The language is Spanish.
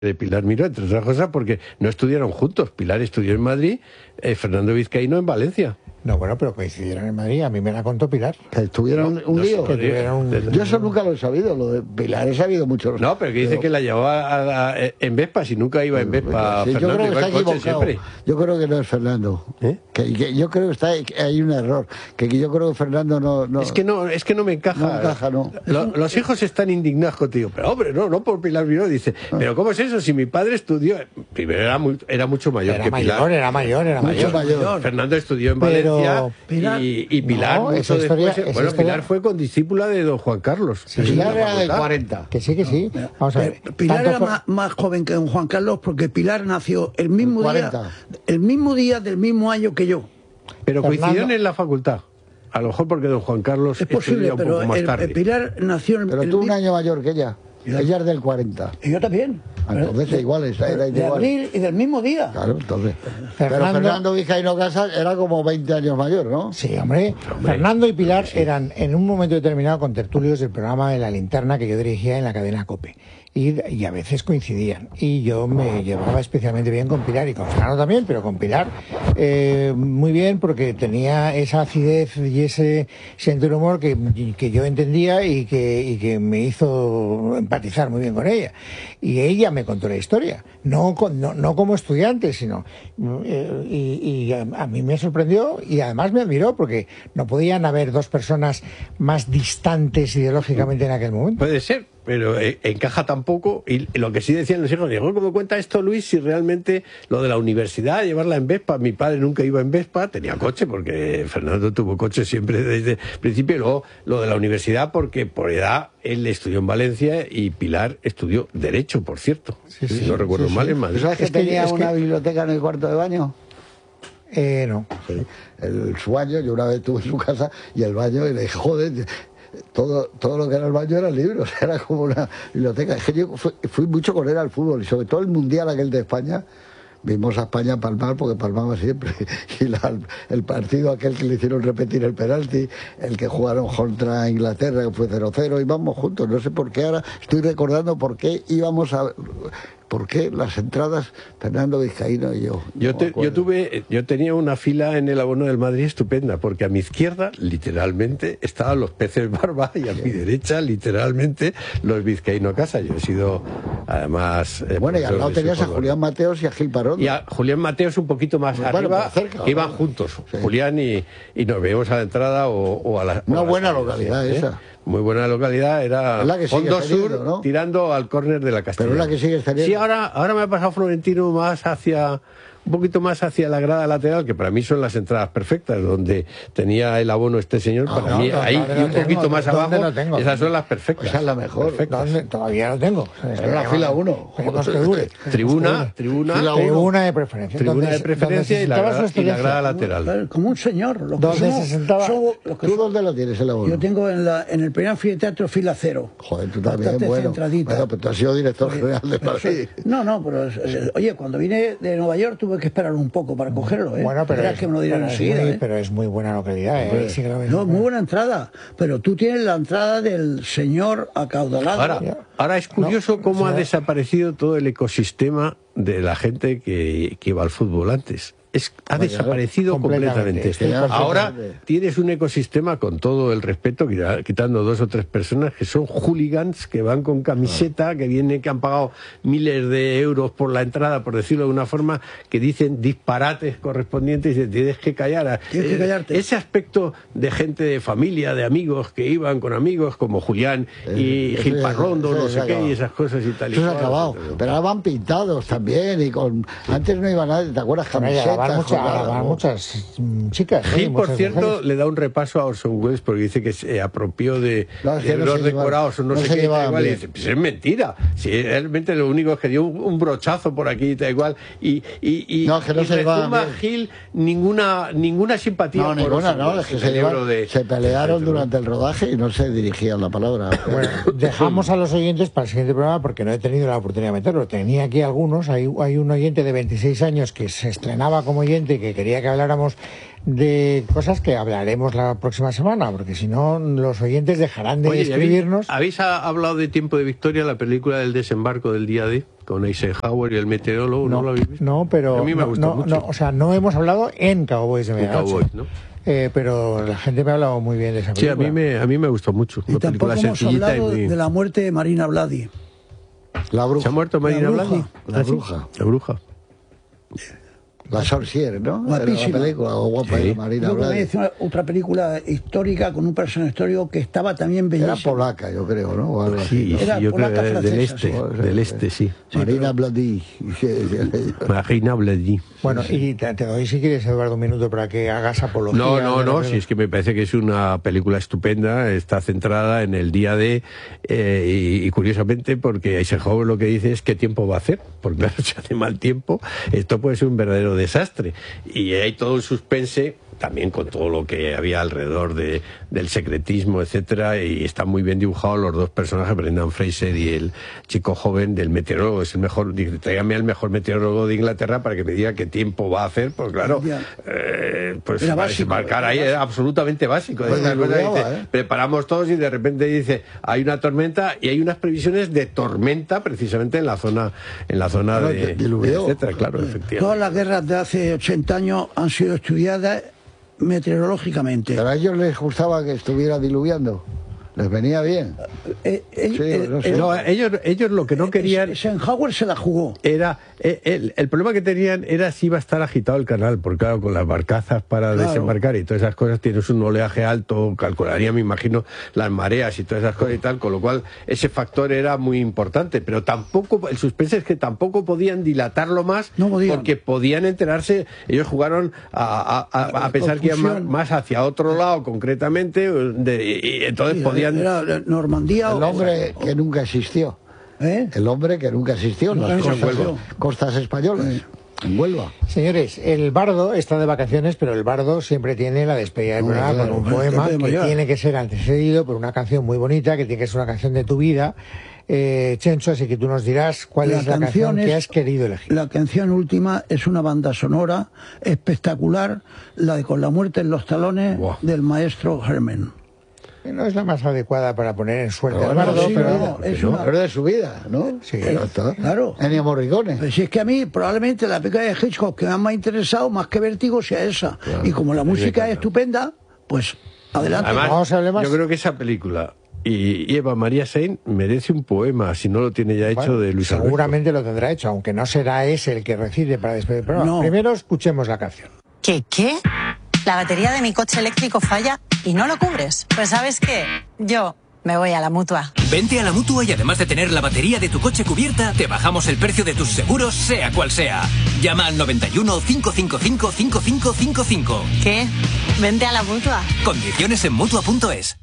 de Pilar Miró, entre otras cosas, porque no estudiaron juntos. Pilar estudió en Madrid, Fernando Vizcaíno en Valencia. No, bueno, pero coincidieron en Madrid. A mí me la contó Pilar. Que tuvieron un lío. Que tuvieron Yo eso nunca lo he sabido. Lo de Pilar he sabido mucho. No, pero que dice que la llevaba en Vespa, si nunca iba en Vespa. Sí, Fernando, yo creo que está equivocado. siempre. Yo creo que no es Fernando. Que yo creo que hay un error. Que yo creo que Fernando no... Es que no me encaja. No encaja, no. Los hijos están indignados contigo. Pero hombre, no por Pilar Miró. Dice, pero ¿cómo es eso? Si mi padre estudió... Primero era mucho mayor que Pilar. Era mayor. Fernando estudió en Valencia y Pilar no, mucho historia, después... Bueno, Pilar fue condiscípula de don Juan Carlos. Sí, Pilar era del 40. Que sí. Vamos a ver. Pilar era más joven que don Juan Carlos porque Pilar nació el mismo día del mismo año que yo. Pero coincidieron en la facultad. A lo mejor porque don Juan Carlos es posible, un poco más tarde. Pilar nació en Pero tú un año mayor que ella. Ella es del 40. Y yo también. Entonces igual, era de igual. abril y del mismo día. Claro, entonces. Pero Fernando Vizcaíno Casas era como 20 años mayor, ¿no? Sí, hombre. Fernando y Pilar eran en un momento determinado contertulios del programa de La Linterna que yo dirigía en la cadena COPE. Y a veces coincidían. Y yo me llevaba especialmente bien con Pilar y con Fernando también, pero con Pilar muy bien porque tenía esa acidez y ese sentido de humor que yo entendía y que me hizo empatizar muy bien con ella. Y ella me contó la historia, no como estudiante, sino... Y a mí me sorprendió y además me admiró porque no podían haber dos personas más distantes ideológicamente en aquel momento. Puede ser, pero encaja tampoco. Y lo que sí decían los hijos, digo, ¿cómo cuenta esto Luis? Si realmente lo de la universidad, llevarla en Vespa, mi padre nunca iba en Vespa, tenía coche, porque Fernando tuvo coche siempre desde el principio, y luego lo de la universidad, porque por edad él estudió en Valencia y Pilar estudió Derecho, por cierto, si no recuerdo mal, en Madrid. ¿Sabes que tenía una biblioteca en el cuarto de baño? No. Sí. Su baño, yo una vez estuve en su casa y el baño, y le dije, joder, todo lo que era el baño eran libros, era como una biblioteca. Es que yo fui mucho con él al fútbol y sobre todo el mundial aquel de España. Vimos a España palmar porque palmaba siempre. Y el partido aquel que le hicieron repetir el penalti, el que jugaron contra Inglaterra, que fue 0-0, íbamos juntos. No sé por qué ahora estoy recordando por qué íbamos a... ¿Por qué las entradas Fernando Vizcaíno y yo? Yo tenía una fila en el abono del Madrid estupenda, porque a mi izquierda, literalmente, estaban los peces barba y a mi derecha, literalmente, los Vizcaíno Casa. Yo he sido, además... bueno, y al lado tenías a Julián Mateos y a Gil Parón. Y a Julián Mateos un poquito más arriba, cerca, que iban juntos, sí. Julián y nos veíamos a la entrada o a la... Una buena localidad esa. Muy buena localidad, era Fondo Sur, ¿no? Tirando al córner de la Castilla. Pero es la que sigue teniendo. Sí, ahora me ha pasado Florentino un poquito más hacia la grada lateral, que para mí son las entradas perfectas, donde tenía el abono este señor, para mí ahí y un poquito más abajo, esas son las perfectas. Esa es la mejor. Todavía lo tengo. Es la fila 1. Tribuna de preferencia. Tribuna de preferencia y la grada lateral. Como un señor. ¿Dónde se sentaba? ¿Tú dónde lo tienes el abono? Yo tengo en el primer anfiteatro fila 0. Joder, tú también, bueno, pero tú has sido director general de Madrid. No, pero oye, cuando vine de Nueva York tuve que esperar un poco para cogerlo, ¿eh? Bueno, pero es muy buena localidad, ¿eh? Sí, no, muy buena entrada, pero tú tienes la entrada del señor acaudalado. Ahora es curioso cómo ha desaparecido todo el ecosistema de la gente que iba al fútbol antes. Ha desaparecido completamente. Ahora tienes un ecosistema, con todo el respeto, quitando 2 o 3 personas que son hooligans, que van con camiseta, que han pagado miles de euros por la entrada, por decirlo de una forma, que dicen disparates correspondientes y tienes que callar. Tienes que callarte. Ese aspecto de gente de familia, de amigos, que iban con amigos como Julián y Gil Parrondo, no sé qué, y esas cosas y tal. Eso se ha acabado. Pero ahora van pintados también, y antes no iba nadie, ¿te acuerdas? Camisetas. Muchas chicas. Gil, por cierto, le da un repaso a Orson Welles porque dice que se apropió de los decorados o no sé qué, igual, y dice, pues es mentira. Si realmente lo único es que dio un brochazo por aquí, da igual, y rezuma Gil ninguna simpatía. No, ninguna, no, es que se pelearon durante el rodaje y no se dirigían la palabra. Bueno, dejamos a los oyentes para el siguiente programa porque no he tenido la oportunidad de meterlo. Tenía aquí algunos, hay un oyente de 26 años que se estrenaba con como oyente que quería que habláramos de cosas que hablaremos la próxima semana, porque si no los oyentes dejarán de escribirnos. ¿Habéis hablado de Tiempo de Victoria, la película del desembarco del día D, con Eisenhower y el meteorólogo? ¿No lo habéis visto? No, pero a mí me gustó mucho. O sea, no hemos hablado en Cowboys de Medianoche. Cowboys, ¿no? Pero la gente me ha hablado muy bien de esa película. Sí, a mí me gustó mucho. Y tampoco hemos hablado de la muerte de Marina Bladi. La bruja. ¿Se ha muerto Marina Bladi? La bruja. La bruja. La Sorcière, ¿no? Guapísima. La película guapa de Marina Bladi. Otra película histórica con un personaje histórico que estaba también bellísimo. Era polaca, yo creo, ¿no? O algo sí, así, ¿no? Era yo creo polaca, del francesa, este, sí. del este, sí. Marina Bladi. Marina Bladi. Bueno, y te doy, si quieres, Eduardo, un minuto para que hagas apología. No, si es que me parece que es una película estupenda, está centrada en el día D, y curiosamente, porque Eisenhower lo que dice es qué tiempo va a hacer, porque claro, si hace mal tiempo, esto puede ser un verdadero desastre. Y hay todo un suspense, también con todo lo que había alrededor del secretismo, etcétera, y están muy bien dibujados los dos personajes, Brendan Fraser y el chico joven del meteorólogo. Es el mejor, tráigame al mejor meteorólogo de Inglaterra para que me diga qué tiempo va a hacer, pues claro, pues era básico, marcar ahí era absolutamente básico. Preparamos todos y de repente dice, hay una tormenta, y hay unas previsiones de tormenta precisamente en la zona de etcétera, claro, efectivamente. Todas las guerras de hace 80 años han sido estudiadas meteorológicamente. Pero a ellos les gustaba que estuviera diluviando. Les venía bien. Ellos lo que no querían... Eisenhower se la jugó. Era el problema que tenían era si iba a estar agitado el canal, porque claro, con las barcazas para desembarcar y todas esas cosas, tienes un oleaje alto, calcularía, me imagino, las mareas y todas esas cosas y tal, con lo cual ese factor era muy importante, pero tampoco, el suspense es que tampoco podían dilatarlo más, porque podían enterarse. Ellos jugaron a pensar que iban más hacia otro lado concretamente, y entonces podían... Era Normandía. El hombre que nunca existió. El hombre que nunca existió en las costas españolas. En Huelva. Señores, el bardo está de vacaciones, pero el bardo siempre tiene la despedida del programa con un poema que tiene que ser antecedido por una canción muy bonita, que tiene que ser una canción de tu vida. Chencho, así que tú nos dirás cuál es la canción que has querido elegir. La canción última es una banda sonora espectacular, la de Con la muerte en los talones, del maestro Hermen. No es la más adecuada para poner en suerte al bardo, pero es una de su vida, ¿no? Sí, claro. Ennio Morricone. Pero si es que a mí probablemente la película de Hitchcock que me ha interesado más que Vértigo sea esa. Claro. Y como la música es estupenda, pues adelante. Además, yo creo que esa película y Eva María Saint merece un poema, si no lo tiene ya hecho, de Luis Alberto. Seguramente lo tendrá hecho, aunque no será ese el que recite para despedir el programa. No. Primero escuchemos la canción. ¿Qué? La batería de mi coche eléctrico falla y no lo cubres. Pues ¿sabes qué? Yo me voy a la Mutua. Vente a la Mutua y además de tener la batería de tu coche cubierta, te bajamos el precio de tus seguros, sea cual sea. Llama al 91 555 5555. ¿Qué? Vente a la Mutua. Condiciones en Mutua.es.